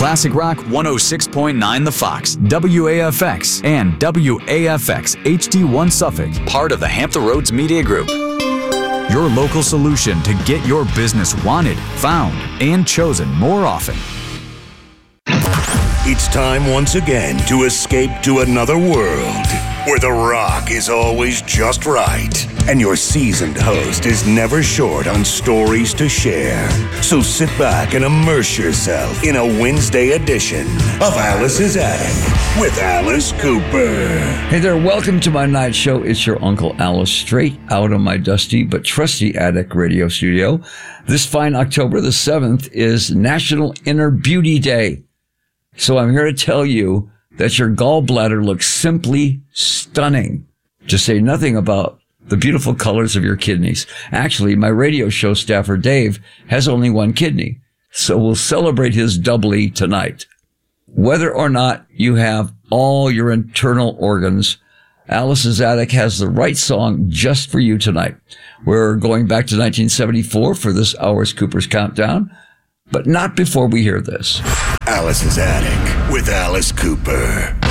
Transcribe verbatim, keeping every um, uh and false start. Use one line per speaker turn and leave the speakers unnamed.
Classic Rock one oh six point nine The Fox, W A F X, and W A F X H D one Suffolk, part of the Hampton Roads Media Group. Your local solution to get your business wanted, found, and chosen more often.
It's time once again to escape to another world where the rock is always just right and your seasoned host is never short on stories to share. So sit back and immerse yourself in a Wednesday edition of Alice's Attic with Alice Cooper.
Hey there, welcome to my night show. It's your Uncle Alice, straight out of my dusty but trusty attic radio studio. This fine October the seventh is National Inner Beauty Day. So I'm here to tell you that your gallbladder looks simply stunning, to say nothing about the beautiful colors of your kidneys. Actually, my radio show staffer, Dave, has only one kidney, so we'll celebrate his doubly tonight. Whether or not you have all your internal organs, Alice's Attic has the right song just for you tonight. We're going back to nineteen seventy-four for this hour's Cooper's Countdown, but not before we hear this.
Alice's Attic with Alice Cooper.